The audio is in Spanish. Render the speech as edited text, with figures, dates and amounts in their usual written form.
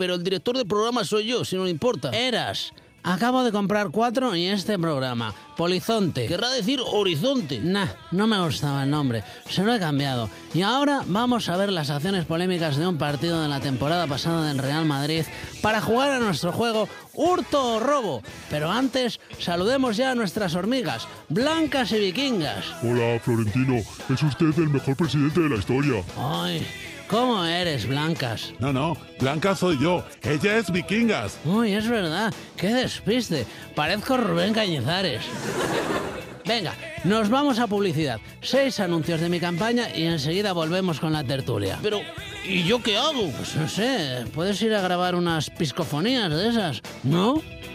pero el director del programa soy yo, si no le importa. Eras. Acabo de comprar 4 y este programa. Polizonte. Querrá decir horizonte. Nah, no me gustaba el nombre. Se lo he cambiado. Y ahora vamos a ver las acciones polémicas de un partido de la temporada pasada del Real Madrid para jugar a nuestro juego Hurto o Robo. Pero antes, saludemos ya a nuestras hormigas, blancas y vikingas. Hola, Florentino. Es usted el mejor presidente de la historia. Ay, ¿cómo eres, blancas? No, Blanca soy yo. Ella es Vikingas. Uy, es verdad. ¡Qué despiste! Parezco Rubén Cañizares. Venga, nos vamos a publicidad. 6 anuncios de mi campaña y enseguida volvemos con la tertulia. Pero, ¿y yo qué hago? Pues no sé, puedes ir a grabar unas piscofonías de esas, ¿no?